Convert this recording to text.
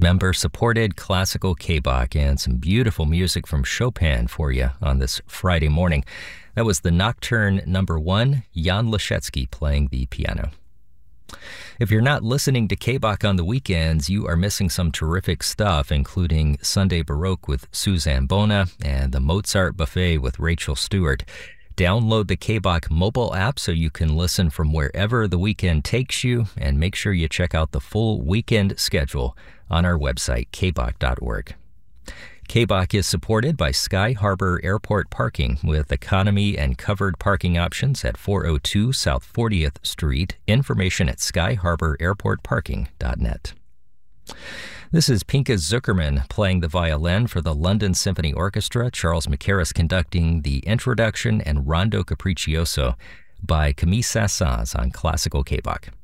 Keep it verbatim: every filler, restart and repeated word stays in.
member-supported classical K-Bach and some beautiful music from Chopin for you on this Friday morning. That was the Nocturne number one, Jan Leszecki playing the piano. If you're not listening to K-Bach on the weekends, you are missing some terrific stuff, including Sunday Baroque with Suzanne Bona and the Mozart Buffet with Rachel Stewart. Download the K-Bach mobile app so you can listen from wherever the weekend takes you, and make sure you check out the full weekend schedule on our website, k bach dot org. K-Bach is supported by Sky Harbor Airport Parking with economy and covered parking options at four oh two South fortieth Street. Information at sky harbor airport parking dot net. This is Pinka Zuckerman playing the violin for the London Symphony Orchestra, Charles Mackerras conducting the introduction and Rondo Capriccioso by Camille Saint-Saëns on Classical K-Bach.